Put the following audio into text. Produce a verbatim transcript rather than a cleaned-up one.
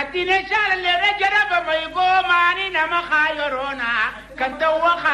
Atine charle re jaraba mai goma ni na makhayorona kan tawaka